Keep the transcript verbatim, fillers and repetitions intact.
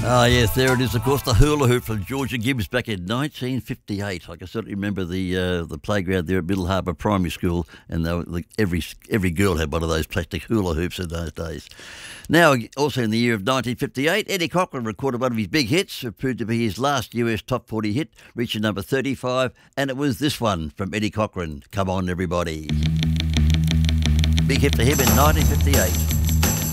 Ah, yes, there it is, of course, the hula hoop from Georgia Gibbs back in nineteen fifty-eight. I can certainly remember the uh, the playground there at Middle Harbour Primary School, and they were, like, every every girl had one of those plastic hula hoops in those days. Now, also in the year of nineteen fifty-eight, Eddie Cochran recorded one of his big hits. It proved to be his last U S top forty hit, reaching number thirty-five, and it was this one from Eddie Cochran, Come On Everybody. Big hit for him in nineteen fifty-eight.